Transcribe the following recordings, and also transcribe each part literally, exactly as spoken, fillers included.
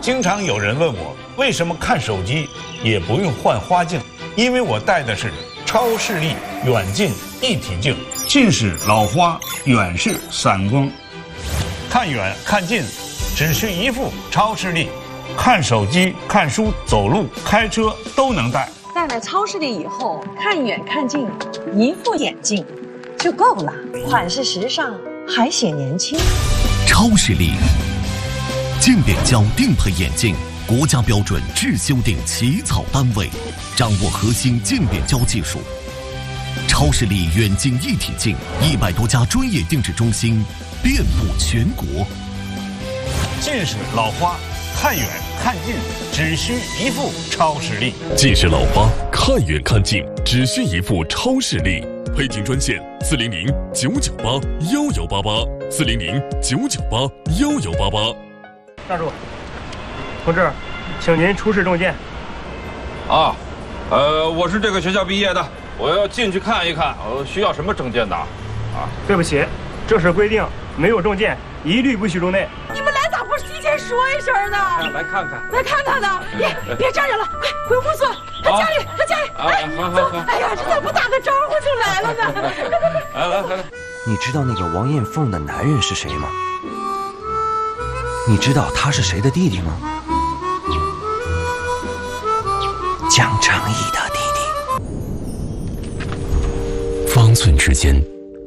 经常有人问我，为什么看手机也不用换花镜？因为我戴的是超视力远近一体镜，近视、老花，远视、散光。看远看近，只需一副超视力，看手机、看书、走路、开车都能戴。 戴了超视力以后，看远看近，一副眼镜就够了，款式时尚，还显年轻。 超视力镜变焦定配眼镜，国家标准制修订起草单位，掌握核心镜变焦技术。超视力远近一体镜，一百多家专业定制中心，遍布全国。 近视、老花，看远看近，只需一副超视力。 近视、老花，看远看近，只需一副超视力。配镜专线：四零零九九八幺幺八八，四零零九九八幺幺八八。 站住！同志，请您出示证件。 啊，呃，我是这个学校毕业的，我要进去看一看，呃，需要什么证件的？啊， 对不起，这是规定，没有证件一律不许入内。 你们来咋不提前说一声呢？ 来看看， 来看看呢！别别站着了，快回屋坐。他家里，他家里，哎， 好好好。 哎呀，这咋不打个招呼就来了呢？ 来来来， 你知道那个王艳凤的男人是谁吗？你知道他是谁的弟弟吗？江长义的弟弟。 方寸之间，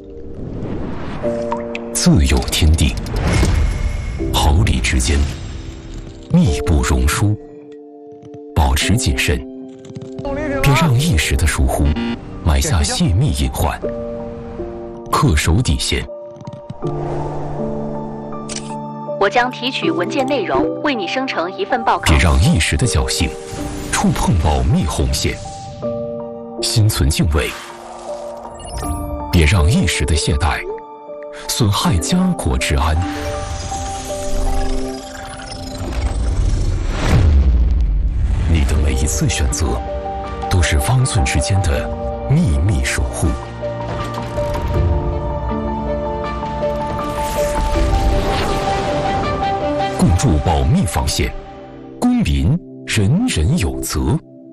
自有天地；毫厘之间，密不容疏。保持谨慎，别让一时的疏忽埋下泄密隐患，恪守底线。 我将提取文件内容，为你生成一份报告。 别让一时的侥幸触碰保密红线，心存敬畏。别让一时的懈怠损害家国治安。你的每一次选择，都是方寸之间的秘密守护。共筑保密防线，公民人人有责。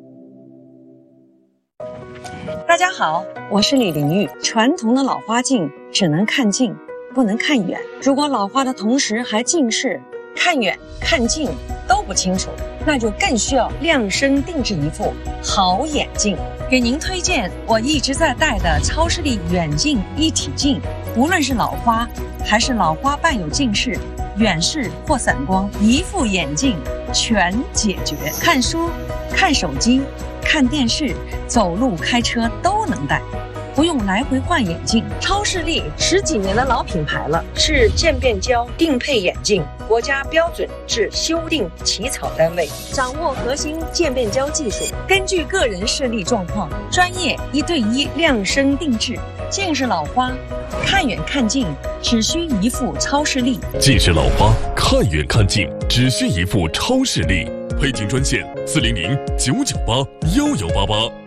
大家好，我是李玲玉。传统的老花镜只能看近，不能看远。如果老花的同时还近视，看远看近都不清楚，那就更需要量身定制一副好眼镜。给您推荐我一直在戴的超视力远近一体镜，无论是老花还是老花伴有近视、远视或散光，一副眼镜全解决。看书、看手机、看电视、走路、开车都能戴，不用来回换眼镜。超视力十几年的老品牌了，是渐变焦定配眼镜国家标准制修订起草单位，掌握核心渐变焦技术，根据个人视力状况，专业一对一量身定制。近视老花，看远看近只需一副超视力。 近视老花，看远看近只需一副超视力。配镜专线：四零零九九八幺幺八八。